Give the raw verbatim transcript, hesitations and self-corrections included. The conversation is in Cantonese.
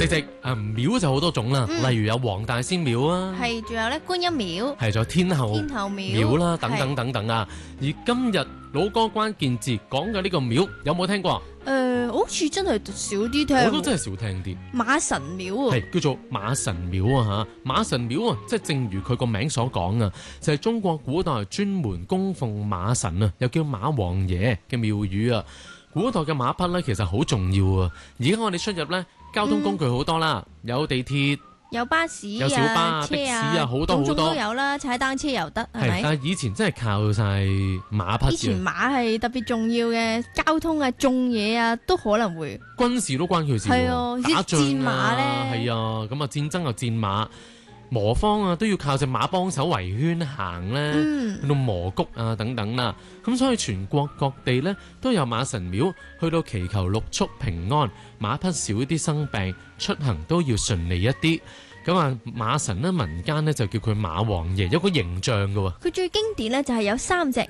直直啊廟就好多種啦， 嗯例如有黃大仙廟啊， 係，仲有咧觀音廟、 係仲有天后天后廟廟啦，等等等等啊。而今日老歌關鍵字講嘅呢個廟有冇聽過？ 誒、呃，好似真係少啲聽。 我都真係少聽啲。 馬神廟啊， 係叫做馬神廟啊嚇，馬神廟啊，即係正如佢個名所講啊，就係、是、中國古代專門供奉馬神啊，又叫馬王爺嘅廟宇啊。古代嘅馬匹咧，其實好重要啊。而家我哋出入咧，交通工具好多啦，嗯、有地鐵。 有巴士啊、 有小巴車的士啊好多種種好多都有啦，踩單車又得，係咪？ 但係以前真係靠晒馬匹嘅。 以前馬係特別重要嘅，交通啊、種嘢啊，都可能會軍事都關佢事喎。 係啊， 打仗戰馬啊， 咧， 係啊，咁啊戰爭又戰馬，磨坊啊都要靠隻馬幫手圍圈行咧， 嗯去到磨谷啊等等啦。咁所以全國各地咧都有馬神廟，去到祈求六畜平安，馬匹少啲生病，出行都要順利一啲。咁啊，馬神咧民間咧就叫佢馬王爺，有個形象嘅喎。 佢最經典咧就係有三隻